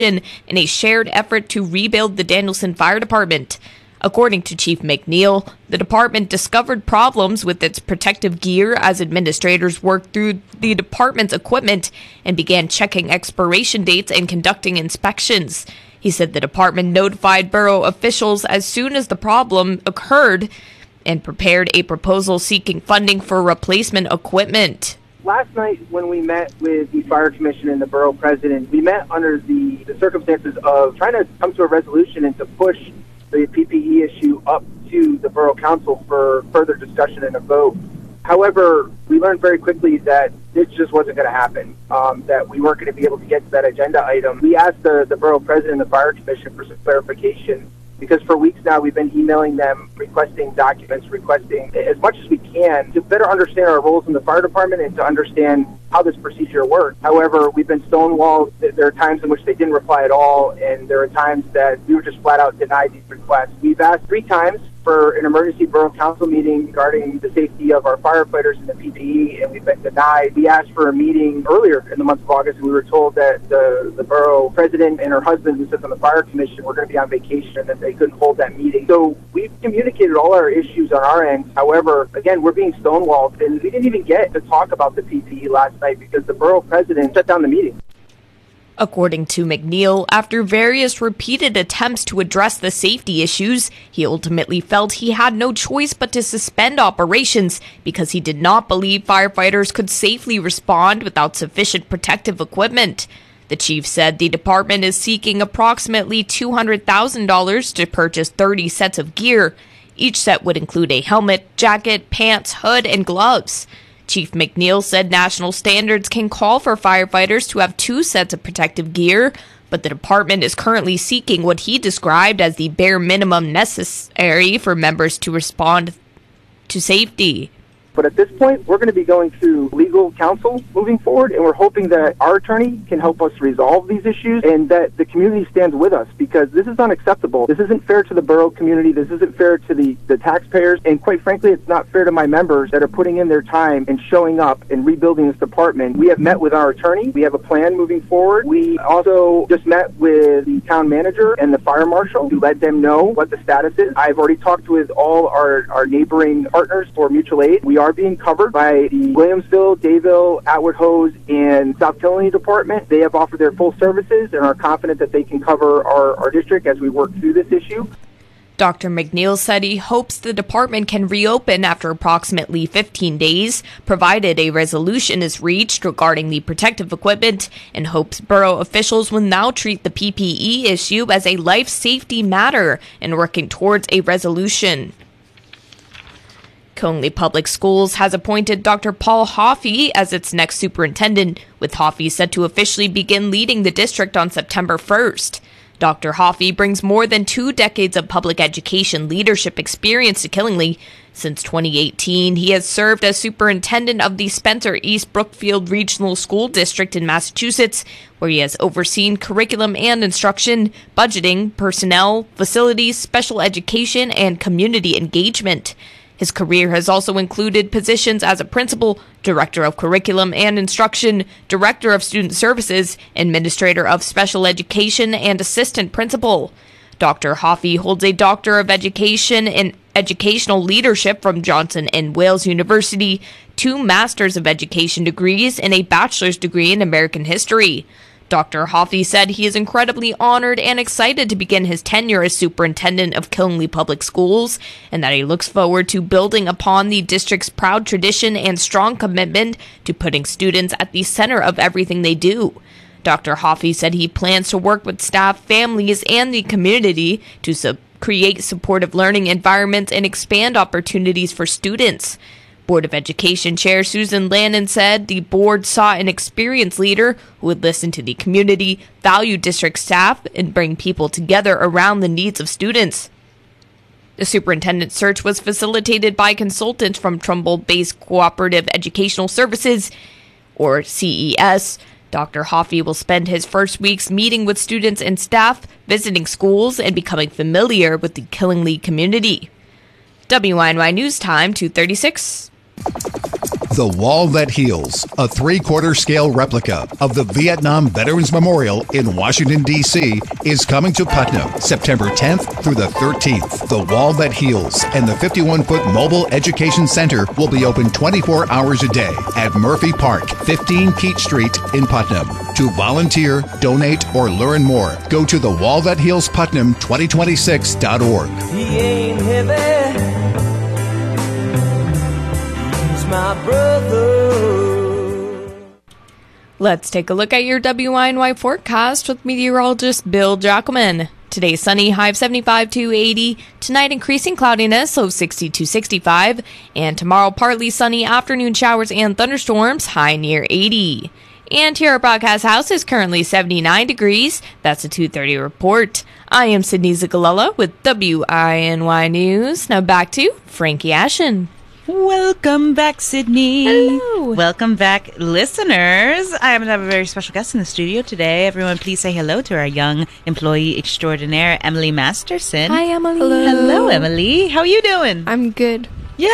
in a shared effort to rebuild the Danielson Fire Department. According to Chief McNeil, the department discovered problems with its protective gear as administrators worked through the department's equipment and began checking expiration dates and conducting inspections. He said the department notified borough officials as soon as the problem occurred and prepared a proposal seeking funding for replacement equipment. Last night when we met with the Fire Commission and the borough president, we met under the circumstances of trying to come to a resolution and to push the PPE issue up to the borough council for further discussion and a vote. However, we learned very quickly that this just wasn't going to happen, that we weren't going to be able to get to that agenda item. We asked the borough president and the Fire Commission for some clarification, because for weeks now we've been emailing them, requesting documents, requesting as much as we can to better understand our roles in the fire department and to understand how this procedure works. However, we've been stonewalled. There are times in which they didn't reply at all, and there are times that we were just flat out denied these requests. We've asked 3 times for an emergency borough council meeting regarding the safety of our firefighters and the PPE, and we've been denied. We asked for a meeting earlier in the month of August, and we were told that the borough president and her husband, who sits on the fire commission, were going to be on vacation and that they couldn't hold that meeting. So we've communicated all our issues on our end. However, again, we're being stonewalled, and we didn't even get to talk about the PPE last night because the borough president shut down the meeting. According to McNeil, after various repeated attempts to address the safety issues, he ultimately felt he had no choice but to suspend operations because he did not believe firefighters could safely respond without sufficient protective equipment. The chief said the department is seeking approximately $200,000 to purchase 30 sets of gear. Each set would include a helmet, jacket, pants, hood, and gloves. Chief McNeil said national standards can call for firefighters to have 2 sets of protective gear, but the department is currently seeking what he described as the bare minimum necessary for members to respond to safety. But at this point, we're going to be going through legal counsel moving forward, and we're hoping that our attorney can help us resolve these issues and that the community stands with us, because this is unacceptable. This isn't fair to the borough community. This isn't fair to the taxpayers. And quite frankly, it's not fair to my members that are putting in their time and showing up and rebuilding this department. We have met with our attorney. We have a plan moving forward. We also just met with the town manager and the fire marshal to let them know what the status is. I've already talked with all our neighboring partners for mutual aid. We are being covered by the Williamsville, Dayville, Atwood Hose, and South Killenly Department. They have offered their full services and are confident that they can cover our district as we work through this issue. Dr. McNeil said he hopes the department can reopen after approximately 15 days, provided a resolution is reached regarding the protective equipment, and hopes borough officials will now treat the PPE issue as a life safety matter and working towards a resolution. Killingley Public Schools has appointed Dr. Paul Hoffey as its next superintendent, with Hoffey set to officially begin leading the district on September 1st. Dr. Hoffey brings more than 2 decades of public education leadership experience to Killingley. Since 2018, he has served as superintendent of the Spencer East Brookfield Regional School District in Massachusetts, where he has overseen curriculum and instruction, budgeting, personnel, facilities, special education, and community engagement. His career has also included positions as a principal, director of curriculum and instruction, director of student services, administrator of special education, and assistant principal. Dr. Hoffey holds a Doctor of Education in Educational Leadership from Johnson & Wales University, 2 Masters of Education degrees, and a bachelor's degree in American History. Dr. Hoffey said he is incredibly honored and excited to begin his tenure as superintendent of Killingley Public Schools, and that he looks forward to building upon the district's proud tradition and strong commitment to putting students at the center of everything they do. Dr. Hoffey said he plans to work with staff, families, and the community to create supportive learning environments and expand opportunities for students. Board of Education Chair Susan Lannon said the board saw an experienced leader who would listen to the community, value district staff, and bring people together around the needs of students. The superintendent search was facilitated by consultants from Trumbull-based Cooperative Educational Services, or CES. Dr. Hoffey will spend his first weeks meeting with students and staff, visiting schools, and becoming familiar with the Killingley community. WNY News Time, 2:36. The Wall That Heals, a 3/4 scale replica of the Vietnam Veterans Memorial in Washington, D.C., is coming to Putnam September 10th through the 13th. The Wall That Heals and the 51-foot Mobile Education Center will be open 24 hours a day at Murphy Park, 15 Keat Street in Putnam. To volunteer, donate, or learn more, go to thewallthathealsputnam2026.org. He ain't heavy. He's my brother. Let's take a look at your WINY forecast with meteorologist Bill Jackelman. Today, sunny, high of 75 to 80. Tonight, increasing cloudiness, low 60 to 65. And tomorrow, partly sunny, afternoon showers and thunderstorms, high near 80. And here at Broadcast House is currently 79 degrees. That's a 2:30 report. I am Sydney Zigalella with WINY News. Now back to Frankie Ashen. Welcome back, Sydney. Hello. Welcome back, listeners. I happen to have a very special guest in the studio today. Everyone, please say hello to our young employee extraordinaire, Emily Masterson. Hi, Emily. Hello, Emily. How are you doing? I'm good.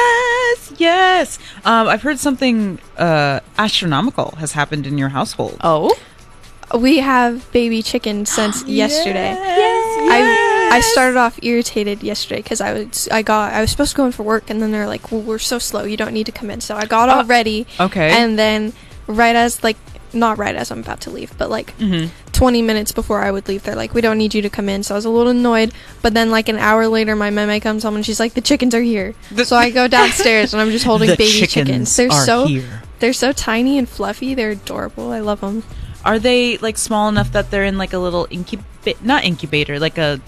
Yes. I've heard something astronomical has happened in your household. Oh? We have baby chickens since yesterday. Yes. I started off irritated yesterday because I was supposed to go in for work, and then they're like, well, we're so slow, you don't need to come in. So I got all ready. Okay. And then not right as I'm about to leave, but 20 minutes before I would leave, they're like, we don't need you to come in. So I was a little annoyed, but then like an hour later, my mama comes home and she's like, the chickens are here. So I go downstairs and I'm just holding baby chickens. They're so tiny and fluffy. They're adorable. I love them. Are they like small enough that they're in like a little not incubator, like a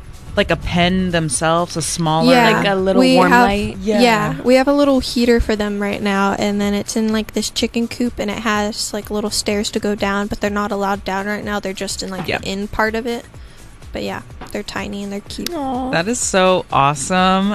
pen themselves, a smaller, like a little warm light? Yeah, we have a little heater for them right now, and then it's in like this chicken coop, and it has like little stairs to go down, but they're not allowed down right now. They're just in like the in part of it. But yeah, they're tiny and they're cute. Aww. That is so awesome.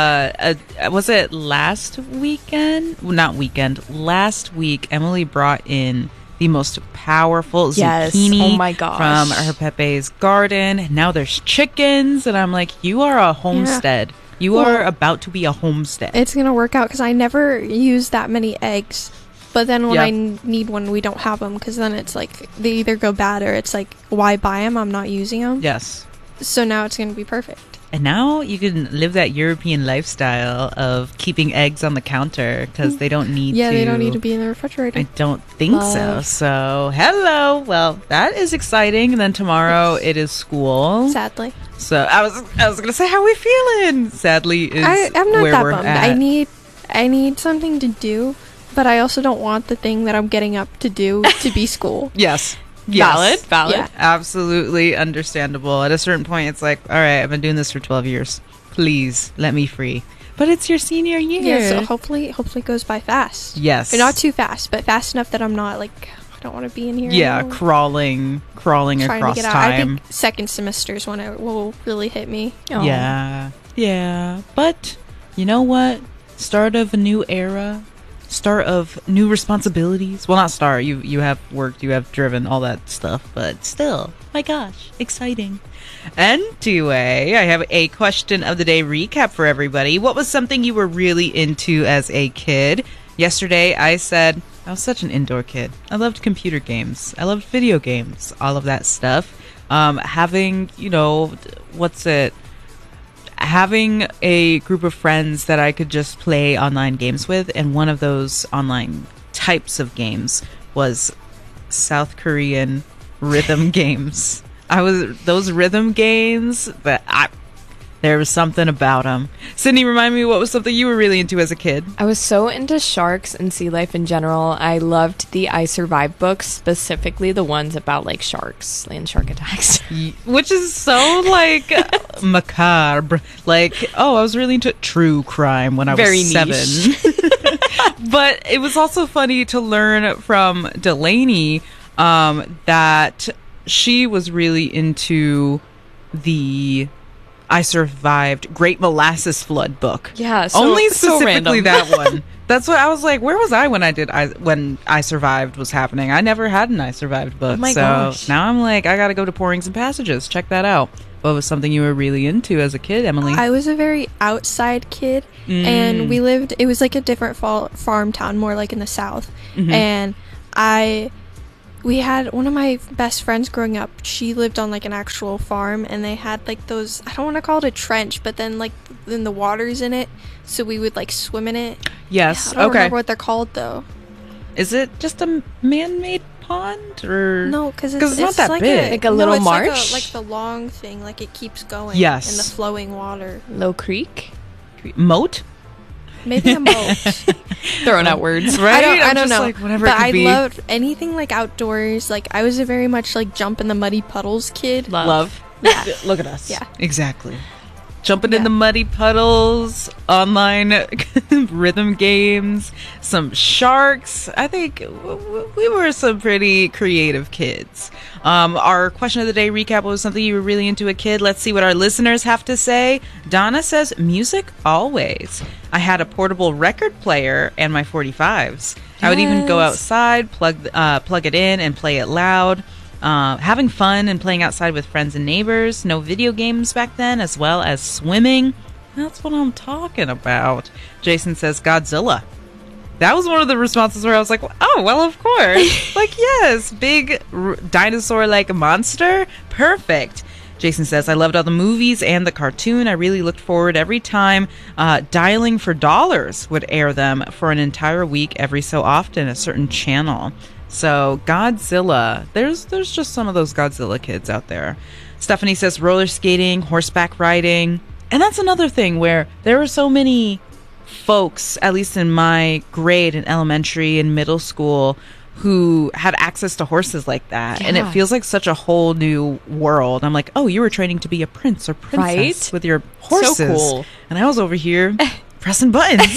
Was it last weekend? Well, not weekend. Last week, Emily brought in the most powerful zucchini oh my gosh. from her Pepe's garden. Now there's chickens, and I'm like, you are a homestead. Yeah. You are about to be a homestead. It's going to work out because I never use that many eggs. But then when I need one, we don't have them because then it's like they either go bad or it's like, why buy them? I'm not using them. Yes. So now it's going to be perfect. And now you can live that European lifestyle of keeping eggs on the counter because they don't need to. Yeah, they don't need to be in the refrigerator. I don't think so. So, hello. Well, that is exciting. And then tomorrow it is school. Sadly. So I was going to say, how are we feeling? Sadly is I'm not where that we're bummed. at. I need something to do, but I also don't want the thing that I'm getting up to do to be school. Yes. Valid. Yeah. Absolutely understandable. At a certain point, it's like, all right, I've been doing this for 12 years. Please let me free. But it's your senior year. Yeah, so hopefully it goes by fast. Yes. Or not too fast, but fast enough that I'm not like, I don't want to be in here anymore. crawling Trying across to get out. time. I think second semester is when it will really hit me. Aw. Yeah. But you know what? Start of a new era. Start of new responsibilities. Well, not start. You have worked, you have driven, all that stuff. But still, my gosh, exciting. Anyway, I have a question of the day recap for everybody. What was something you were really into as a kid? Yesterday, I said I was such an indoor kid. I loved computer games. I loved video games. All of that stuff. Having a group of friends that I could just play online games with, and one of those online types of games was South Korean rhythm games. Those rhythm games, there was something about them. Sydney, remind me, what was something you were really into as a kid? I was so into sharks and sea life in general. I loved the I Survived books, specifically the ones about like sharks and shark attacks. Which is so like macabre. Like, I was really into true crime when I was 7. But it was also funny to learn from Delaney that she was really into the I survived Great Molasses Flood book. Yeah, so- only so specifically random. that one. That's what I was like. Where was I when I Survived was happening? I never had an I Survived book. Oh my so gosh. now I'm like, I got to go to Pourings and Passages. Check that out. What was something you were really into as a kid, Emily? I was a very outside kid, and we lived, it was like a different farm town, more like in the south. And we had one of my best friends growing up, she lived on like an actual farm, and they had like those, I don't want to call it a trench, but then like then the water's in it, so we would like swim in it. Yes. I don't Okay. remember what they're called though. Is it just a man-made pond, or No, because it's not that like big? Like a little it's marsh? like the long thing, like it keeps going. Yes. In the flowing water. Low Creek? moat? Maybe a moat. Throwing out words. Right? I I'm don't just know. like, whatever but it could I be. loved anything like outdoors. Like I was a very much like jump in the muddy puddles kid. Love. Yeah. Look at us. Yeah. Exactly. Jumping in Yeah. the muddy puddles, online rhythm games, some sharks. I think we were some pretty creative kids. Our question of the day recap was something you were really into a kid. Let's see what our listeners have to say. Donna says, music always. I had a portable record player and my 45s. I would even go Yes. outside, plug it in, and play it loud. Having fun and playing outside with friends and neighbors. No video games back then, as well as swimming. That's what I'm talking about. Jason says Godzilla. That was one of the responses where I was like, oh, well, of course. Like, yes, big dinosaur-like monster. Perfect. Jason says, I loved all the movies and the cartoon. I really looked forward every time Dialing for Dollars would air them for an entire week every so often, a certain channel. So Godzilla, there's just some of those Godzilla kids out there. Stephanie says roller skating, horseback riding. And that's another thing where there were so many folks, at least in my grade in elementary and middle school, who had access to horses like that. And it Yeah. feels like such a whole new world. I'm like, oh, you were training to be a prince or princess Right? with your horses. So cool. And I was over here pressing buttons.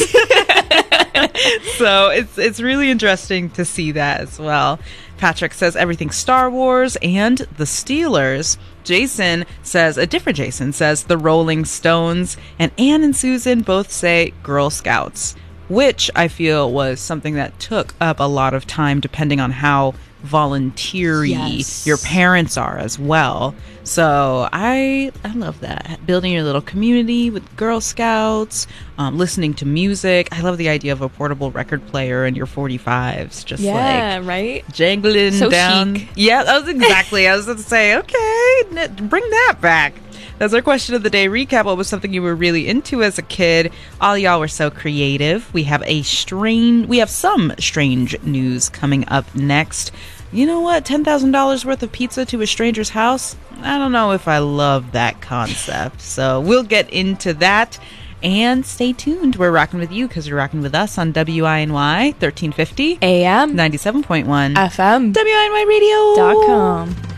So it's really interesting to see that as well. Patrick says everything Star Wars and the Steelers. Jason says, a different Jason says the Rolling Stones. And Anne and Susan both say Girl Scouts, which I feel was something that took up a lot of time depending on how volunteer-y Yes. your parents are as well. So I love that. Building your little community with Girl Scouts, listening to music. I love the idea of a portable record player and your 45s, just Yeah, like right? jangling So down. chic. Yeah, that was exactly. I was going to say, okay, bring that back. That's our question of the day recap. What was something you were really into as a kid? All y'all were so creative. We have some strange news coming up next. You know what? $10,000 worth of pizza to a stranger's house? I don't know if I love that concept. So we'll get into that. And stay tuned. We're rocking with you because you're rocking with us on WINY 1350 AM 97.1 FM WINYradio.com.